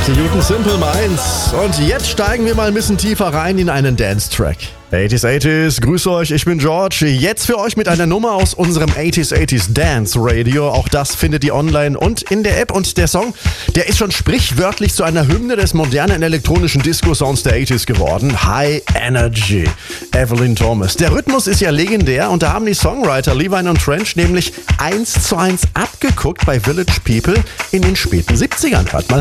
Die Newton Simple Minds. Und jetzt steigen wir mal ein bisschen tiefer rein in einen Dance-Track. 80s, grüß euch, ich bin George. Jetzt für euch mit einer Nummer aus unserem 80s Dance Radio. Auch das findet ihr online und in der App. Und der Song, der ist schon sprichwörtlich zu einer Hymne des modernen elektronischen Disco-Sounds der 80s geworden. High Energy, Evelyn Thomas. Der Rhythmus ist ja legendär und da haben die Songwriter Levine und Trench nämlich 1:1 abgeguckt bei Village People in den späten 70ern. Hört mal